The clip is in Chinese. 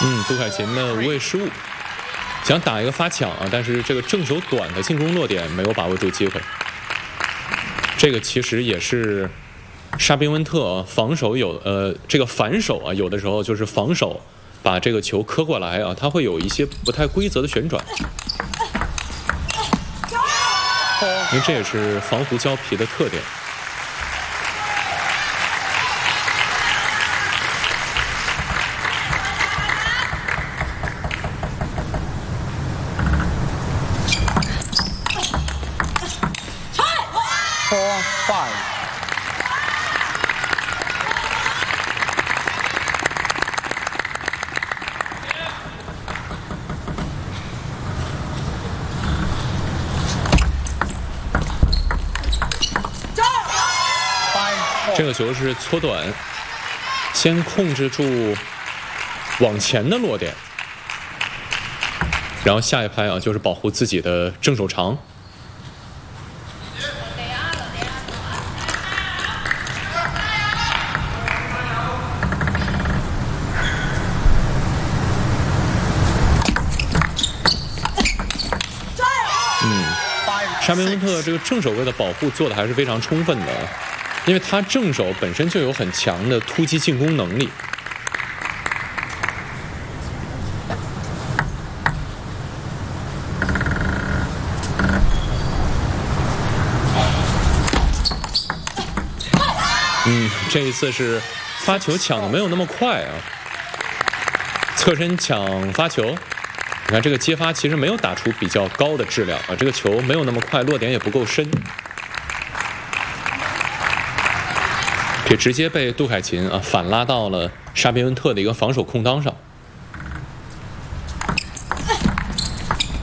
杜凯琴的无谓失误，想打一个发抢啊，但是这个正手短的进攻落点没有把握住机会。这个其实也是沙宾温特防守这个反手啊，有的时候就是防守把这个球磕过来啊，它会有一些不太规则的旋转，因为这也是防胡胶皮的特点。这个球是搓短，先控制住往前的落点，然后下一拍啊就是保护自己的正手长。沙宾温特这个正手位的保护做的还是非常充分的，因为他正手本身就有很强的突击进攻能力。这一次是发球抢的没有那么快啊，侧身抢发球，你看这个接发其实没有打出比较高的质量啊，这个球没有那么快，落点也不够深。这直接被杜凯琴反拉到了沙宾温特的一个防守空当上。